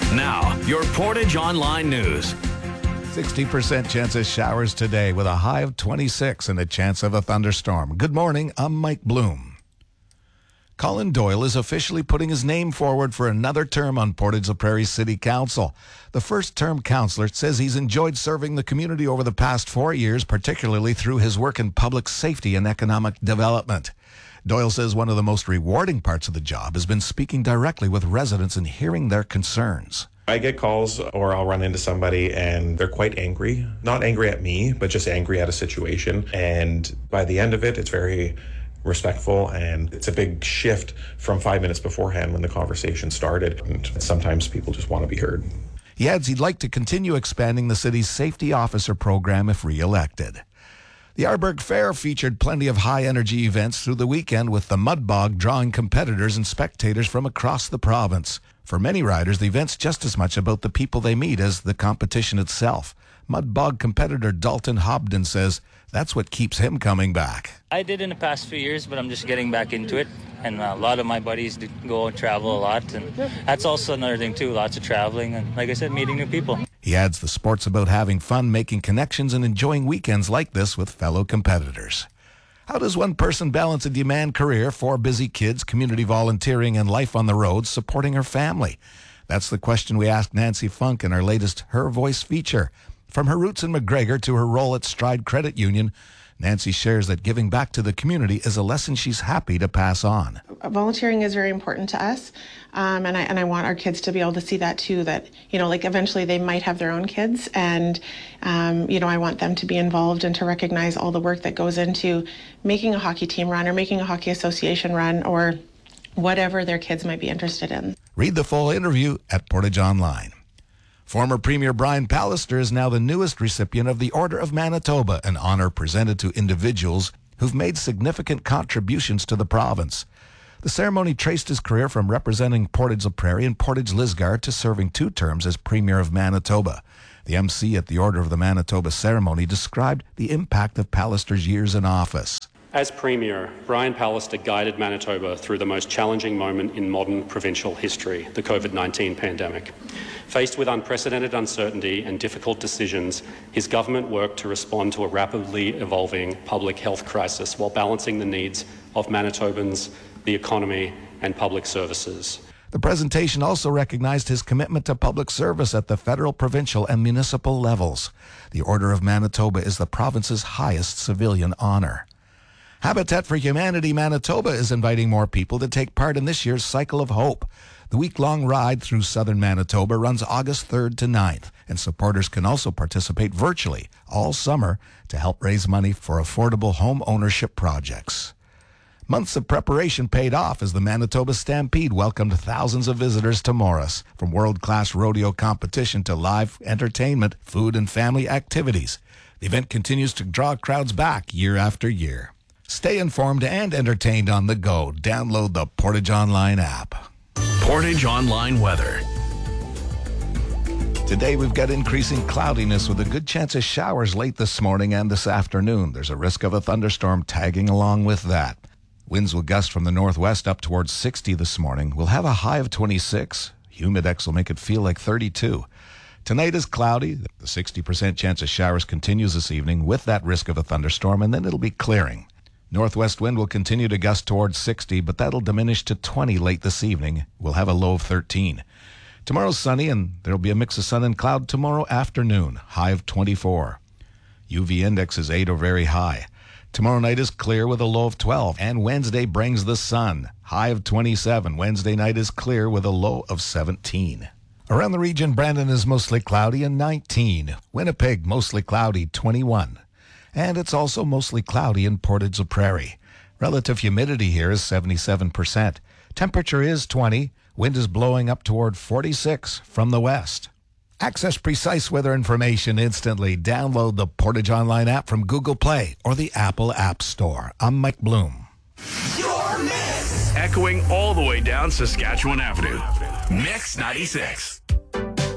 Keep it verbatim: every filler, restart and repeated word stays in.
Now, your Portage Online News. sixty percent chance of showers today with a high of twenty-six and a chance of a thunderstorm. Good morning, I'm Mike Bloom. Colin Doyle is officially putting his name forward for another term on Portage la Prairie City Council. The first-term councillor says he's enjoyed serving the community over the past four years, particularly through his work in public safety and economic development. Doyle says one of the most rewarding parts of the job has been speaking directly with residents and hearing their concerns. I get calls or I'll run into somebody and they're quite angry. Not angry at me, but just angry at a situation. And by the end of it, it's very respectful, and it's a big shift from five minutes beforehand when the conversation started. And sometimes people just want to be heard. He adds he'd like to continue expanding the city's safety officer program if re-elected. The Arberg Fair featured plenty of high-energy events through the weekend, with the Mud Bog drawing competitors and spectators from across the province. For many riders, the event's just as much about the people they meet as the competition itself. Mud Bog competitor Dalton Hobden says that's what keeps him coming back. I did in the past few years, but I'm just getting back into it. And a lot of my buddies do go and travel a lot. And that's also another thing, too. Lots of traveling and, like I said, meeting new people. He adds the sport's about having fun, making connections, and enjoying weekends like this with fellow competitors. How does one person balance a demand career, four busy kids, community volunteering, and life on the road, supporting her family? That's the question we asked Nancy Funk in our latest Her Voice feature. From her roots in McGregor to her role at Stride Credit Union, Nancy shares that giving back to the community is a lesson she's happy to pass on. Volunteering is very important to us, um, and I and I want our kids to be able to see that too, that, you know, like eventually they might have their own kids, and, um, you know, I want them to be involved and to recognize all the work that goes into making a hockey team run or making a hockey association run or whatever their kids might be interested in. Read the full interview at Portage Online. Former Premier Brian Pallister is now the newest recipient of the Order of Manitoba, an honor presented to individuals who've made significant contributions to the province. The ceremony traced his career from representing Portage la Prairie and Portage Lisgar to serving two terms as Premier of Manitoba. The M C at the Order of the Manitoba ceremony described the impact of Pallister's years in office. As Premier, Brian Pallister guided Manitoba through the most challenging moment in modern provincial history, the COVID nineteen pandemic. Faced with unprecedented uncertainty and difficult decisions, his government worked to respond to a rapidly evolving public health crisis while balancing the needs of Manitobans, the economy, and public services. The presentation also recognized his commitment to public service at the federal, provincial, and municipal levels. The Order of Manitoba is the province's highest civilian honor. Habitat for Humanity Manitoba is inviting more people to take part in this year's Cycle of Hope. The week-long ride through southern Manitoba runs August third to ninth, and supporters can also participate virtually all summer to help raise money for affordable home ownership projects. Months of preparation paid off as the Manitoba Stampede welcomed thousands of visitors to Morris, from world-class rodeo competition to live entertainment, food, and family activities. The event continues to draw crowds back year after year. Stay informed and entertained on the go. Download the Portage Online app. Portage Online weather. Today we've got increasing cloudiness with a good chance of showers late this morning and this afternoon. There's a risk of a thunderstorm tagging along with that. Winds will gust from the northwest up towards sixty this morning. We'll have a high of twenty-six. Humidex will make it feel like thirty-two. Tonight is cloudy. The sixty percent chance of showers continues this evening with that risk of a thunderstorm, and then it'll be clearing. Northwest wind will continue to gust towards sixty, but that'll diminish to twenty late this evening. We'll have a low of thirteen. Tomorrow's sunny, and there'll be a mix of sun and cloud tomorrow afternoon, high of twenty-four. U V index is eight or very high. Tomorrow night is clear with a low of twelve, and Wednesday brings the sun, high of twenty-seven. Wednesday night is clear with a low of seventeen. Around the region, Brandon is mostly cloudy and nineteen. Winnipeg, mostly cloudy, twenty-one. And it's also mostly cloudy in Portage la Prairie. Relative humidity here is seventy-seven percent. Temperature is twenty. Wind is blowing up toward forty-six from the west. Access precise weather information instantly. Download the Portage Online app from Google Play or the Apple App Store. I'm Mike Bloom. Your Mix. Echoing all the way down Saskatchewan Avenue. Mix ninety-six.